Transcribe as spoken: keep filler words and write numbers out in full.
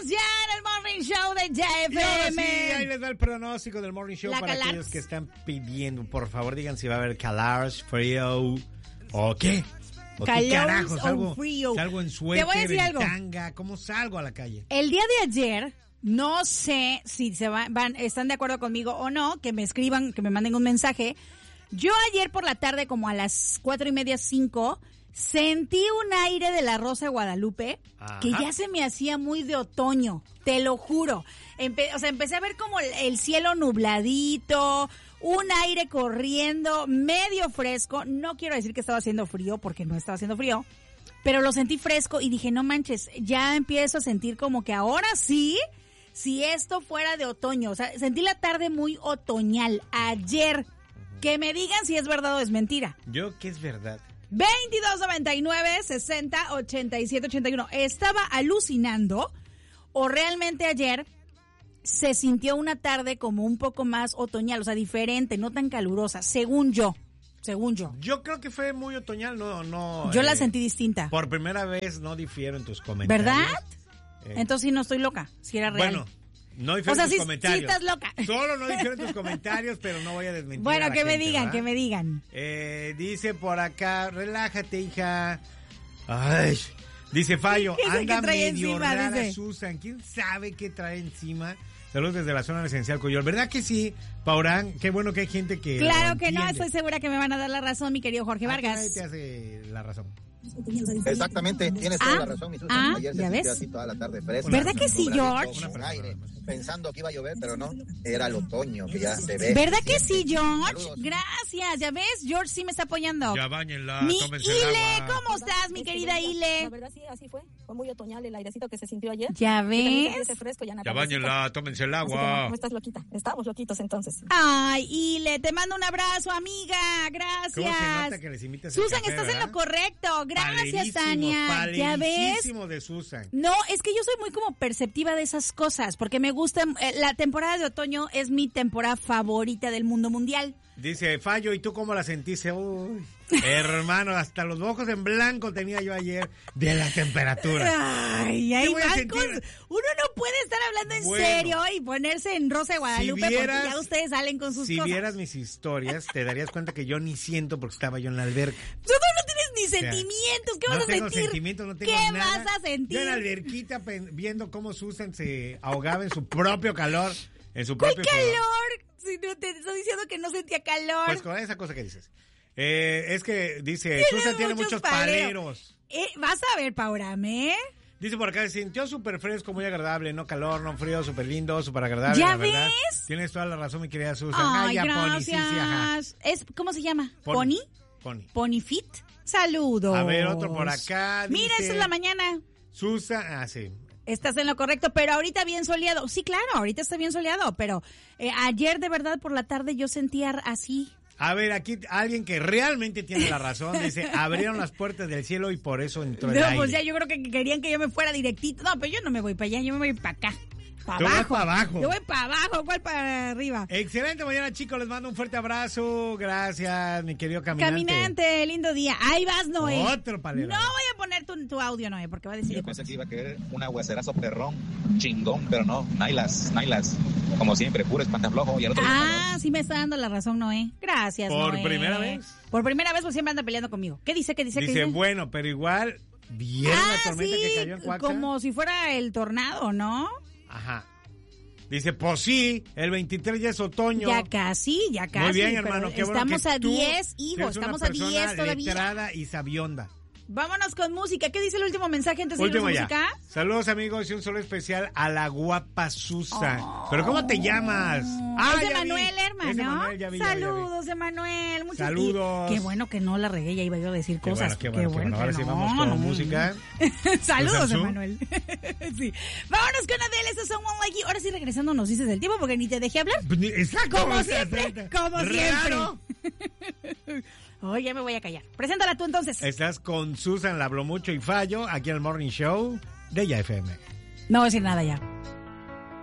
Estamos ya en el Morning Show de J F M. Y ahora sí, ahí les da el pronóstico del Morning Show La para Calars. aquellos que están pidiendo. Por favor, digan si va a haber calars, frío o qué. ¿O qué Calors carajos? o Salgo, frío. salgo en Te voy a suéter, decir en algo. tanga. ¿Cómo salgo a la calle? El día de ayer, no sé si se van, van, están de acuerdo conmigo o no, que me escriban, que me manden un mensaje. Yo ayer por la tarde, como a las cuatro y media, cinco, sentí un aire de la Rosa de Guadalupe. Ajá. Que ya se me hacía muy de otoño, te lo juro. Empe- o sea, empecé a ver como el, el cielo nubladito, un aire corriendo, medio fresco. No quiero decir que estaba haciendo frío, porque no estaba haciendo frío, pero lo sentí fresco y dije, no manches, ya empiezo a sentir como que ahora sí, si esto fuera de otoño. O sea, sentí la tarde muy otoñal ayer. Que me digan si es verdad o es mentira. Yo que es verdad. veintidós noventa y nueve, sesenta, ochenta y siete, ochenta y uno. ¿Estaba alucinando o realmente ayer se sintió una tarde como un poco más otoñal, o sea, diferente, no tan calurosa, según yo, según yo? Yo creo que fue muy otoñal, no, no. Yo eh, la sentí distinta. Por primera vez no difiero en tus comentarios. ¿Verdad? Eh, Entonces sí no estoy loca, si era real. Bueno, no difiero O sea, en tus sí- comentarios. sí estás loca. Solo no difiero en tus comentarios, pero no voy a desmentir. Bueno, a la que me gente, digan, ¿verdad? que me digan. Eh, dice por acá, relájate, hija. Ay, dice Fallo, ¿Qué es el anda que trae medio encima, rara dice? Susan. ¿Quién sabe qué trae encima? Saludos desde la zona residencial Coyol. ¿Verdad que sí, Paurán? Qué bueno que hay gente que Claro lo que no, entiende. estoy segura que me van a dar la razón, mi querido Jorge ¿A qué nadie Vargas. te hace la razón? Exactamente, tienes toda Ah, la razón, mi Susan. ah, Ayer se ya sintió ves. así toda la tarde fresca. ¿Verdad que sí, George? Con aire, pensando que iba a llover, pero no, era el otoño que ya se ve. ¿Verdad se que sí, siente. George? Saludos. Gracias, ya ves, George sí me está apoyando. Ya bañenla, Mi tómense el Ile, agua. ¿cómo estás, mi Es que querida la- Ile? La verdad sí, así fue. Fue muy otoñal el airecito que se sintió ayer. ¿Ya Y también sentí ves? ese fresco ya en la Ya tardecita. bañenla, tómense el Así que no, agua. no estás loquita. Estábamos loquitos entonces. Ay, Ile, te mando un abrazo, amiga. ¿Cómo se nota Gracias. que les invitas el Susan, café, estás en verdad? lo correcto. Gracias, Palerísimo, Tania. ¿Ya ves? palerísimo de Susan. No, es que yo soy muy como perceptiva de esas cosas, porque me gusta, eh, la temporada de otoño es mi temporada favorita del mundo mundial. Dice Fallo, ¿y tú cómo la sentiste? Uy, hermano, hasta los ojos en blanco tenía yo ayer de la temperatura. Ay, ¿Qué ay, voy a van sentir? con- uno no puede estar hablando en Bueno. serio y ponerse en Rosa de Guadalupe Si vieras- porque ya ustedes salen con sus Si cosas. vieras mis historias, te darías cuenta que yo ni siento porque estaba yo en la alberca. Tú no tienes ni sea, sentimientos, ¿qué no vas a tengo sentir? sentimientos, no tengo ¿Qué nada. vas a sentir? Yo en la alberquita pen- viendo cómo Susan se ahogaba en su propio calor, en su ¿Cuál propio sudor. calor? Si no te estoy diciendo que no sentía calor. Pues con esa cosa que dices. Eh, es que dice, Tiene Susan tiene muchos muchos paleros. paleros. Eh, vas a ver, Paurame. Dice por acá, se sintió súper fresco, muy agradable, no calor, no frío, súper lindo, súper agradable, ¿Ya la verdad. ves? Tienes toda la razón, mi querida Susan. Ay, ya, Pony, sí, sí, ajá. gracias. Es, ¿cómo se llama? Pony. ¿Pony? Pony. ¿Pony Fit? Saludos. A ver, otro por acá. Mira, dice, eso es la mañana. Susan, ah, sí. Estás en lo correcto, pero ahorita bien soleado. Sí, claro, ahorita está bien soleado, pero eh, ayer de verdad por la tarde yo sentía así. A ver, aquí alguien que realmente tiene la razón, dice, abrieron las puertas del cielo y por eso entró el No, aire. pues ya yo creo que querían que yo me fuera directito. No, pero yo no me voy para allá, yo me voy para acá. Para Tú vas abajo. pa' abajo. Yo voy para abajo, ¿cuál para arriba? Excelente mañana, chicos, les mando un fuerte abrazo. Gracias, mi querido caminante. Caminante, lindo día. Ahí vas, Noé. Otro palero. No voy a poner tu, tu audio, Noé, porque va a decir Yo cosas. pensé que iba a querer un aguacerazo perrón, chingón, pero no, nailas, nailas, como siempre, puro espantaflojo y al otro día calor. Ah, sí me está dando la razón, Noé. Gracias, ¿Por Noé. primera vez? Por primera vez, pues siempre anda peleando conmigo. ¿Qué dice? ¿Qué dice? ¿Qué Dice, dice? bueno, pero igual, ¿vieron Ah, la tormenta sí, que cayó en Coaxa? como si fuera el tornado, ¿no? Ajá. Dice, pues sí, el veintitrés ya es otoño. Ya casi, ya casi. Muy bien, pero hermano, qué bueno estamos que a tú diez, eres hijos, una estamos a persona diez todavía. letrada y sabionda. Vámonos con música. ¿Qué dice el último mensaje antes de irnos Último a ya. música? Saludos, amigos, y un saludo especial a la guapa Susan. Oh. ¿Pero cómo te llamas? es de ya vi. Manuel, hermano. Es de Manuel, ya vi, ya vi, ya vi. Saludos, Emanuel. Muchas- Saludos. y Qué bueno que no la regué, ya iba yo a decir Qué cosas. bueno, qué bueno, qué bueno. Ahora que sí no, vamos con no. música. Saludos, ¿Samsung? Emanuel. Sí. Vámonos con Adele, eso es Someone Like You. Ahora sí, regresando, nos dices el tiempo porque ni te dejé hablar. Pues ni- Exacto. Como o sea, siempre, como raro. siempre. Oh, ya me voy a callar. Preséntala tú entonces. Estás con Susan, la habló mucho y fallo, aquí en el Morning Show de Ya F M. No voy a decir nada ya.